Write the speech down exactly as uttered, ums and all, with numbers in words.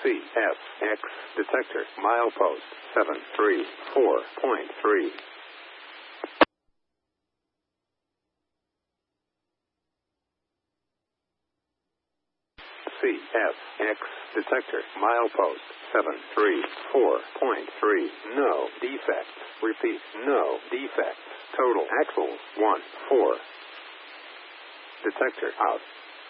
C F X detector milepost seven three four point three. C F X detector milepost seven three four point three. No defects. Repeat, no defects. Total axles one four. Detector out.